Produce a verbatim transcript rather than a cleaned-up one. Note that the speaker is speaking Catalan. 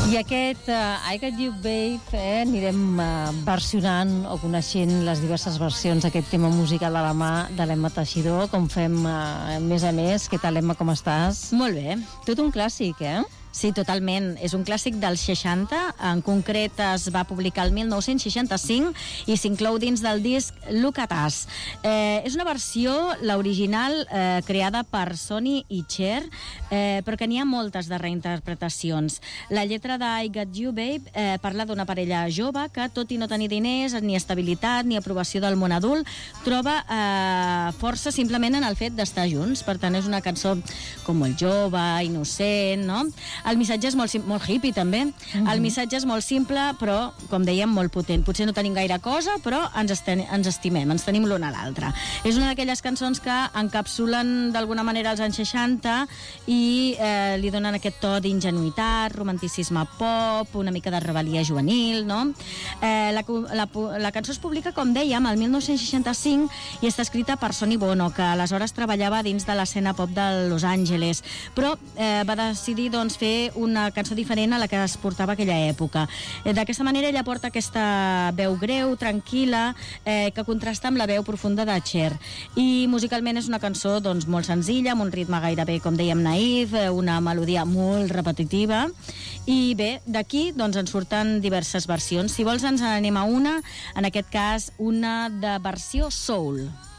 I aquest uh, I Got You Babe eh, anirem uh, versionant o coneixent les diverses versions d'aquest tema musical a la mà de l'Emma Teixidor, com fem uh, més a més. Què tal, Emma, com estàs? Molt bé. Tot un clàssic, eh? Sí, totalment. És un clàssic dels seixanta, en concret es va publicar el mil nou-cents seixanta-cinc i s'inclou dins del disc Look at Us. Eh, és una versió, l'original, eh, creada per Sonny i Cher, eh, però que n'hi ha moltes de reinterpretacions. La lletra de I Got You Babe eh, parla d'una parella jove que, tot i no tenir diners, ni estabilitat, ni aprovació del món adult, troba eh, força simplement en el fet d'estar junts. Per tant, és una cançó com molt jove, innocent, no? El missatge és molt, molt hippie, també. Mm-hmm. El missatge és molt simple, però, com dèiem, molt potent. Potser no tenim gaire cosa, però ens, estem, ens estimem, ens tenim l'un a l'altre. És una d'aquelles cançons que encapsulen d'alguna manera els anys seixanta i eh, li donen aquest to d'ingenuïtat, romanticisme pop, una mica de rebel·lia juvenil, no? Eh, la, la, la cançó es publica, com dèiem, el mil nou-cents seixanta-cinc i està escrita per Sonny Bono, que aleshores treballava dins de l'escena pop de Los Angeles, però eh, va decidir, doncs, fer una cançó diferent a la que es portava aquella època. D'aquesta manera ella porta aquesta veu greu, tranquil·la, eh, que contrasta amb la veu profunda de Cher. I musicalment és una cançó, doncs, molt senzilla, amb un ritme gairebé, com dèiem, naïf, una melodia molt repetitiva. I bé, d'aquí doncs, en surten diverses versions. Si vols ens n'anem a una, en aquest cas una de versió soul.